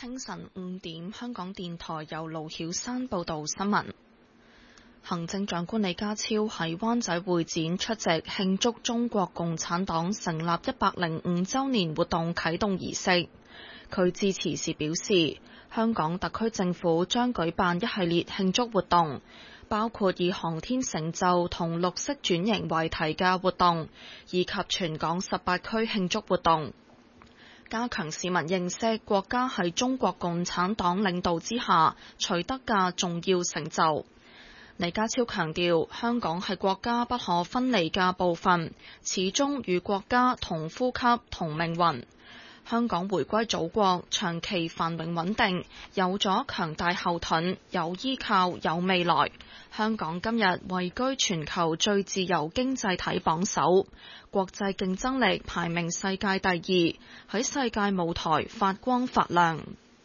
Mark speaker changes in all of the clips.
Speaker 1: 清晨5點，香港電台由盧曉珊報道新聞。行政長官李家超喺灣仔會展出席慶祝中國共產黨成立105週年活動啟動儀式。佢致辭時表示，香港特區政府將舉辦一系列慶祝活動，包括以航天成就同綠色轉型為題嘅活動，以及全港18區慶祝活動，加強市民認識國家喺中國共產黨領導之下取得嘅重要成就。李家超強調，香港係國家不可分離嘅部分，始終與國家同呼吸同命運。香港回歸祖國，長期繁榮穩定，有咗強大後盾，有依靠，有未來。香港今日位居全球最自由經濟體榜首，國際競爭力排名世界第2，喺世界舞台發光發亮。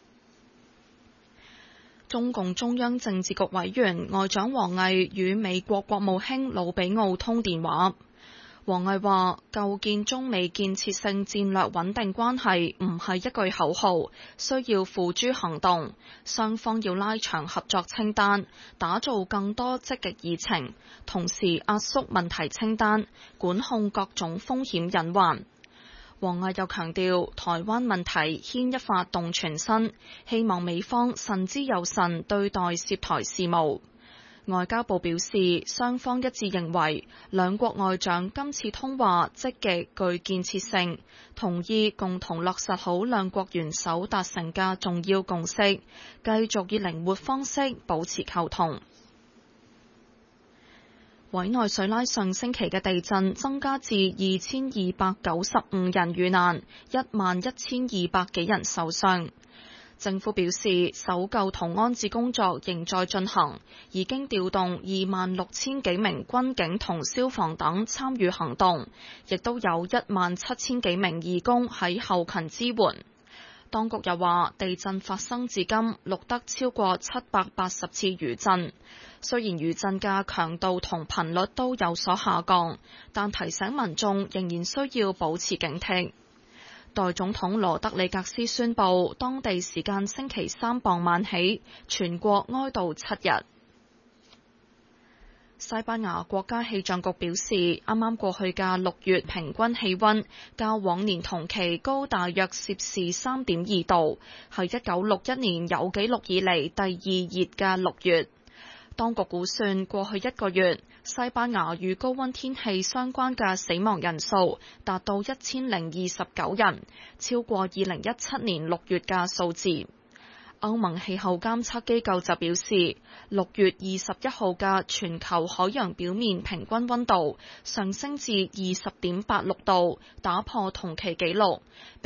Speaker 1: 中共中央政治局委員外長王毅與美國國務卿魯比奧通電話。王毅話：構建中美建設性戰略穩定關係唔係一句口號，需要付諸行動。雙方要拉長合作清單，打造更多積極議程，同時壓縮問題清單，管控各種風險隱患。王毅又強調，台灣問題牽一髮動全身，希望美方慎之又慎對待涉台事務。外交部表示，雙方一致認為，兩國外長今次通話積極具建設性，同意共同落實好兩國元首達成嘅重要共識，繼續以靈活方式保持溝通。委內瑞拉上星期嘅地震增加至2295人遇難，11200幾人受傷。政府表示，搜救同安置工作仍在進行，已經調動26000幾名軍警同消防等參與行動，亦都有17000幾名義工喺後勤支援。當局又話，地震發生至今錄得超過780次餘震，雖然餘震嘅強度同頻率都有所下降，但提醒民眾仍然需要保持警惕。代總統羅德里格斯宣布，當地時間星期三傍晚起，全國哀悼7日。西班牙國家氣象局表示，啱啱過去嘅6月平均氣溫較往年同期高大約攝氏3.2度，係1961年有紀錄以嚟第2熱嘅6月。當局估算過去1個月，西班牙與高溫天氣相關嘅死亡人數達到1029人，超過2017年6月嘅數字。歐盟氣候監測機構就表示，6月21號嘅全球海洋表面平均溫度上升至20.86度，打破同期紀錄，